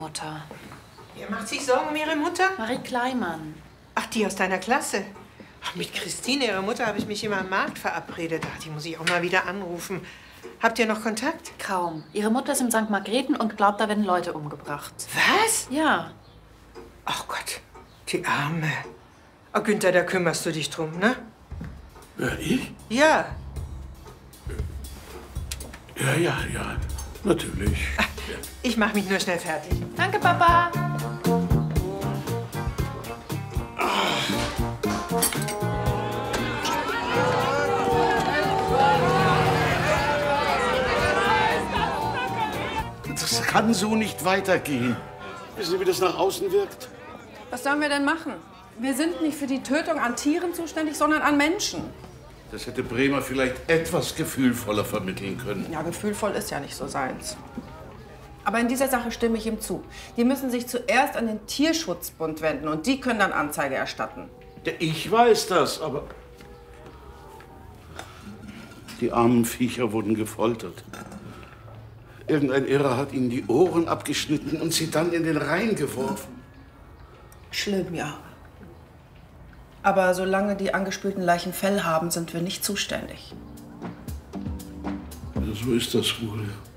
Mutter. Wer macht sich Sorgen um Ihre Mutter? Marie Kleimann. Ach, die aus deiner Klasse. Ach, mit Christine, ihrer Mutter, habe ich mich immer am Markt verabredet. Ach, die muss ich auch mal wieder anrufen. Habt ihr noch Kontakt? Kaum. Ihre Mutter ist in St. Margrethen und glaubt, da werden Leute umgebracht. Was? Ja. Ach Gott, die Arme. Oh, Günther, da kümmerst du dich drum, ne? Ja, ich? Ja. Ja, natürlich. Ach, ich mach mich nur schnell fertig. Danke, Papa. Das kann so nicht weitergehen. Wissen Sie, wie das nach außen wirkt? Was sollen wir denn machen? Wir sind nicht für die Tötung an Tieren zuständig, sondern an Menschen. Das hätte Bremer vielleicht etwas gefühlvoller vermitteln können. Ja, gefühlvoll ist ja nicht so seins. Aber in dieser Sache stimme ich ihm zu. Die müssen sich zuerst an den Tierschutzbund wenden und die können dann Anzeige erstatten. Ja, ich weiß das, aber... Die armen Viecher wurden gefoltert. Irgendein Irrer hat ihnen die Ohren abgeschnitten und sie dann in den Rhein geworfen. Schlimm, ja. Aber solange die angespülten Leichen Fell haben, sind wir nicht zuständig. Ja, so ist das wohl.